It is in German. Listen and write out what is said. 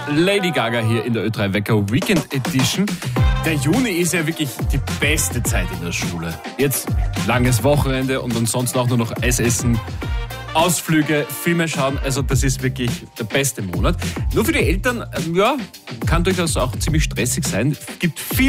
Lady Gaga hier in der Ö3 Wecker Weekend Edition. Der Juni ist ja wirklich die beste Zeit in der Schule. Jetzt langes Wochenende und ansonsten auch nur noch Eis essen, Ausflüge, Filme schauen. Also das ist wirklich der beste Monat. Nur für die Eltern, kann durchaus auch ziemlich stressig sein. Gibt viel